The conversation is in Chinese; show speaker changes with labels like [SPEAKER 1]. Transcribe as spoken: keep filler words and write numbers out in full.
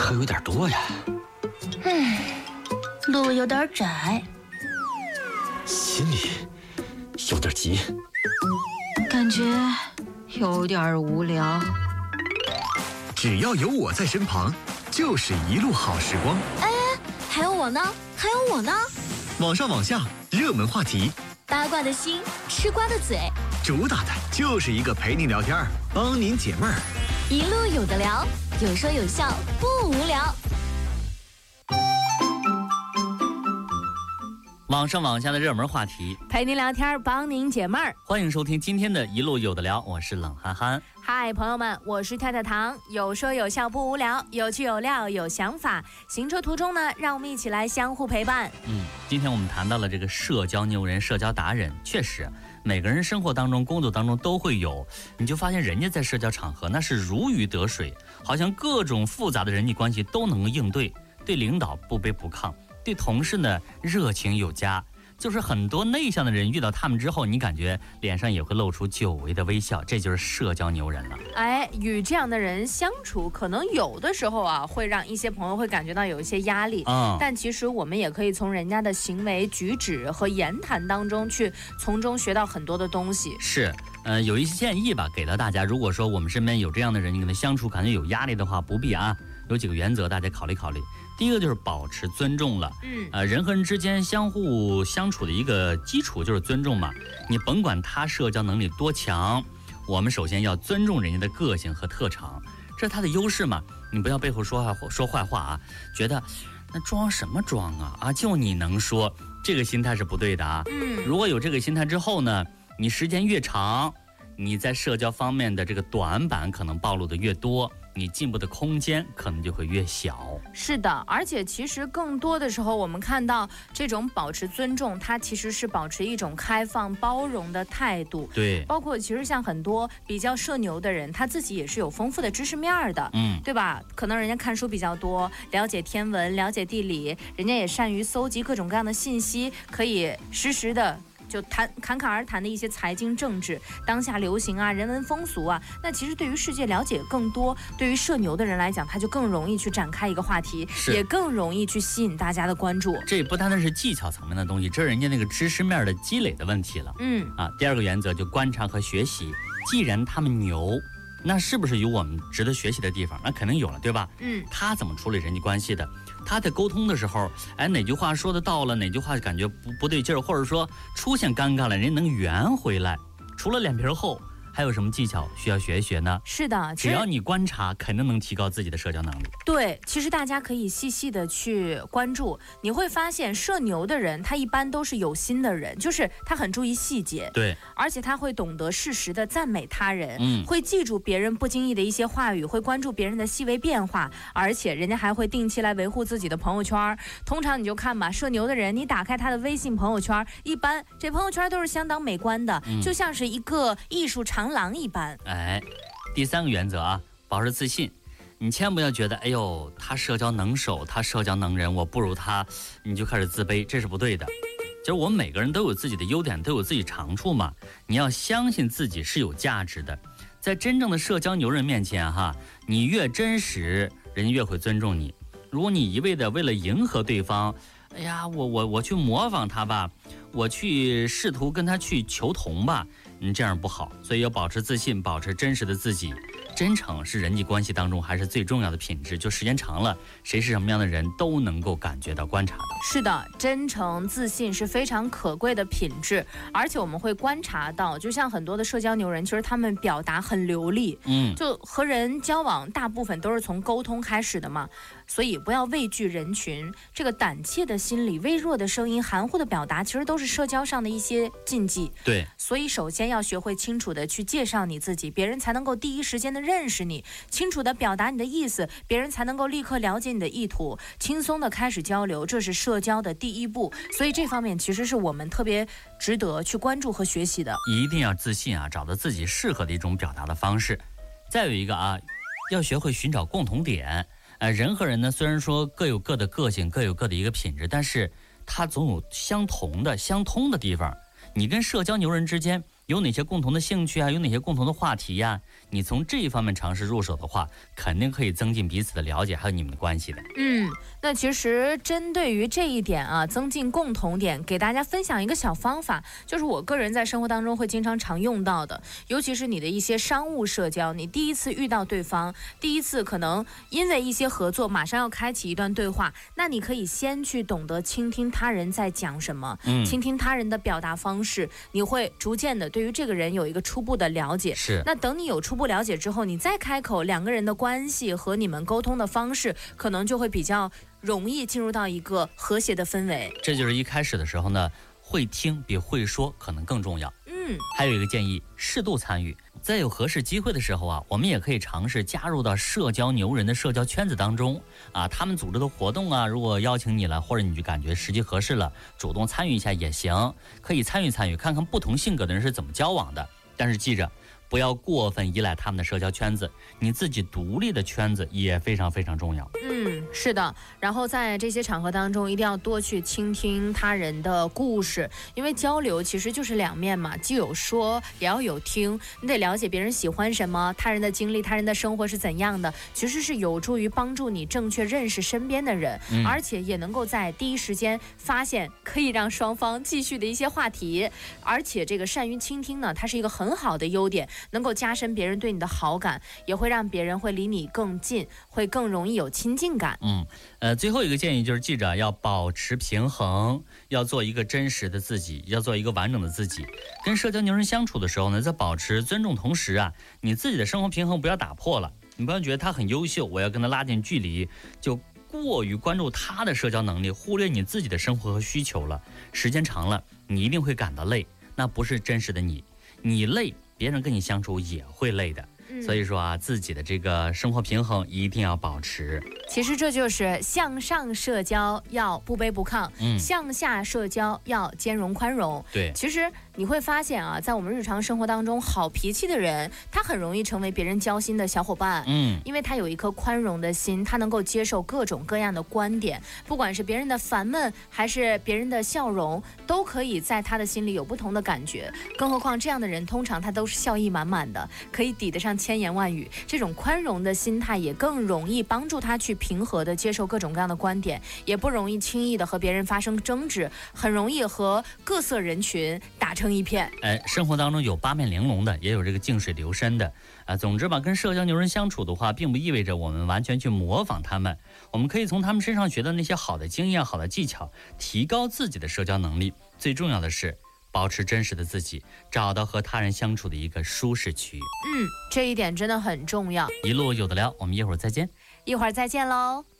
[SPEAKER 1] 可有点多呀。
[SPEAKER 2] 嗯，路有点窄，
[SPEAKER 1] 心里有点急，
[SPEAKER 2] 感觉有点无聊。
[SPEAKER 3] 只要有我在身旁，就是一路好时光。
[SPEAKER 4] 哎，还有我呢，还有我呢。
[SPEAKER 3] 网上网下，热门话题，
[SPEAKER 4] 八卦的心，吃瓜的嘴，
[SPEAKER 3] 主打的就是一个陪您聊天，帮您解闷儿。
[SPEAKER 4] 一路有的聊，有说有笑，不无聊。
[SPEAKER 5] 网上网下的热门话题，
[SPEAKER 6] 陪您聊天，帮您解闷儿。
[SPEAKER 5] 欢迎收听今天的一路有的聊，我是冷憨憨。
[SPEAKER 6] 嗨，朋友们，我是太太糖，有说有笑不无聊，有趣有料有想法。行车途中呢，让我们一起来相互陪伴。
[SPEAKER 5] 嗯，今天我们谈到了这个社交牛人、社交达人，确实，每个人生活当中、工作当中都会有。你就发现人家在社交场合那是如鱼得水，好像各种复杂的人际关系都能够应对，对领导不卑不亢，对同事呢热情有加。就是很多内向的人遇到他们之后，你感觉脸上也会露出久违的微笑，这就是社交牛人了。
[SPEAKER 6] 哎，与这样的人相处，可能有的时候啊，会让一些朋友会感觉到有一些压力。嗯，但其实我们也可以从人家的行为举止和言谈当中去从中学到很多的东西。
[SPEAKER 5] 是，呃，有一些建议吧，给到大家。如果说我们身边有这样的人，你跟他相处感觉有压力的话，不必啊。有几个原则，大家考虑考虑。第一个就是保持尊重了，嗯，呃，人和人之间相互相处的一个基础就是尊重嘛。你甭管他社交能力多强，我们首先要尊重人家的个性和特长，这是他的优势嘛。你不要背后说话说坏话啊，觉得那装什么装啊啊，就你能说，这个心态是不对的啊。嗯，如果有这个心态之后呢，你时间越长，你在社交方面的这个短板可能暴露的越多，你进步的空间可能就会越小。
[SPEAKER 6] 是的，而且其实更多的时候我们看到这种保持尊重，它其实是保持一种开放包容的态度。
[SPEAKER 5] 对，
[SPEAKER 6] 包括其实像很多比较社牛的人，他自己也是有丰富的知识面的，嗯，对吧？可能人家看书比较多，了解天文，了解地理，人家也善于搜集各种各样的信息，可以实时的就谈侃侃而谈的一些财经政治、当下流行啊、人文风俗啊，那其实对于世界了解更多，对于社牛的人来讲，他就更容易去展开一个话题，也更容易去吸引大家的关注。
[SPEAKER 5] 这不单单是技巧层面的东西，这是人家那个知识面的积累的问题了。嗯啊，第二个原则就观察和学习。既然他们牛，那是不是有我们值得学习的地方？那肯定有了，对吧？嗯，他怎么处理人际关系的？他在沟通的时候，哎，哪句话说的到了，哪句话感觉不不对劲儿，或者说出现尴尬了，人家能圆回来。除了脸皮厚，还有什么技巧需要学一学呢？
[SPEAKER 6] 是的，
[SPEAKER 5] 只要你观察，肯定能提高自己的社交能力。
[SPEAKER 6] 对，其实大家可以细细的去关注，你会发现社牛的人，他一般都是有心的人，就是他很注意细节，
[SPEAKER 5] 对，
[SPEAKER 6] 而且他会懂得适时的赞美他人，嗯，会记住别人不经意的一些话语，会关注别人的细微变化，而且人家还会定期来维护自己的朋友圈。通常你就看吧，社牛的人，你打开他的微信朋友圈，一般这朋友圈都是相当美观的，嗯，就像是一个艺术长廊一般。
[SPEAKER 5] 哎，第三个原则啊，保持自信。你千万不要觉得，哎呦，他社交能手，他社交能人，我不如他，你就开始自卑，这是不对的。就是我们每个人都有自己的优点，都有自己长处嘛。你要相信自己是有价值的，在真正的社交牛人面前哈，你越真实，人家越会尊重你。如果你一味的为了迎合对方，哎呀，我我我去模仿他吧，我去试图跟他去求同吧，你这样不好。所以要保持自信，保持真实的自己。真诚是人际关系当中还是最重要的品质，就时间长了，谁是什么样的人都能够感觉到观察到。
[SPEAKER 6] 是的，真诚自信是非常可贵的品质，而且我们会观察到，就像很多的社交牛人，其实他们表达很流利，嗯，就和人交往大部分都是从沟通开始的嘛，所以不要畏惧人群，这个胆怯的心理、微弱的声音、含糊的表达，其实都是社交上的一些禁忌。
[SPEAKER 5] 对，
[SPEAKER 6] 所以首先要学会清楚的去介绍你自己，别人才能够第一时间的认识你，清楚的表达你的意思，别人才能够立刻了解你的意图，轻松的开始交流，这是社交的第一步。所以这方面其实是我们特别值得去关注和学习的。
[SPEAKER 5] 一定要自信啊，找到自己适合的一种表达的方式。再有一个啊，要学会寻找共同点。呃，人和人呢，虽然说各有各的个性，各有各的一个品质，但是它总有相同的、相通的地方。你跟社交牛人之间有哪些共同的兴趣啊？有哪些共同的话题呀、啊？ 你从这一方面尝试入手的话，肯定可以增进彼此的了解，还有你们的关系的。
[SPEAKER 6] 嗯，那其实针对于这一点啊，增进共同点，给大家分享一个小方法，就是我个人在生活当中会经常常用到的，尤其是你的一些商务社交，你第一次遇到对方，第一次可能因为一些合作，马上要开启一段对话，那你可以先去懂得倾听他人在讲什么，嗯，倾听他人的表达方式，你会逐渐的对于这个人有一个初步的了解。
[SPEAKER 5] 是，
[SPEAKER 6] 那等你有初步了解之后，你再开口，两个人的关系和你们沟通的方式，可能就会比较容易进入到一个和谐的氛围。
[SPEAKER 5] 这就是一开始的时候呢，会听比会说可能更重要。
[SPEAKER 6] 嗯，
[SPEAKER 5] 还有一个建议，适度参与，在有合适机会的时候啊，我们也可以尝试加入到社交牛人的社交圈子当中啊，他们组织的活动啊，如果邀请你了，或者你就感觉时机合适了，主动参与一下也行，可以参与参与，看看不同性格的人是怎么交往的。但是记着，不要过分依赖他们的社交圈子，你自己独立的圈子也非常非常重要。
[SPEAKER 6] 嗯，是的。然后在这些场合当中，一定要多去倾听他人的故事，因为交流其实就是两面嘛，既有说也要有听。你得了解别人喜欢什么，他人的经历，他人的生活是怎样的，其实是有助于帮助你正确认识身边的人，嗯、而且也能够在第一时间发现可以让双方继续的一些话题。而且这个善于倾听呢，它是一个很好的优点，能够加深别人对你的好感，也会让别人会离你更近，会更容易有亲近感。
[SPEAKER 5] 嗯，呃，最后一个建议就是记着要保持平衡，要做一个真实的自己，要做一个完整的自己。跟社交牛人相处的时候呢，在保持尊重同时啊，你自己的生活平衡不要打破了。你不要觉得他很优秀，我要跟他拉近距离，就过于关注他的社交能力，忽略你自己的生活和需求了。时间长了，你一定会感到累，那不是真实的你。你累，别人跟你相处也会累的。所以说啊，自己的这个生活平衡一定要保持。
[SPEAKER 6] 其实这就是向上社交要不卑不亢，嗯，向下社交要兼容宽容。
[SPEAKER 5] 对，
[SPEAKER 6] 其实你会发现啊，在我们日常生活当中，好脾气的人，他很容易成为别人交心的小伙伴，嗯，因为他有一颗宽容的心，他能够接受各种各样的观点，不管是别人的烦闷还是别人的笑容，都可以在他的心里有不同的感觉。更何况这样的人，通常他都是笑意满满的，可以抵得上千言万语。这种宽容的心态也更容易帮助他去平和的接受各种各样的观点，也不容易轻易的和别人发生争执，很容易和各色人群打成一片。
[SPEAKER 5] 哎，生活当中有八面玲珑的，也有这个静水流深的啊。总之吧，跟社交牛人相处的话，并不意味着我们完全去模仿他们，我们可以从他们身上学到那些好的经验、好的技巧，提高自己的社交能力。最重要的是保持真实的自己，找到和他人相处的一个舒适区。
[SPEAKER 6] 嗯，这一点真的很重要。
[SPEAKER 5] 一路有的聊，我们一会儿再见。
[SPEAKER 6] 一会儿再见喽。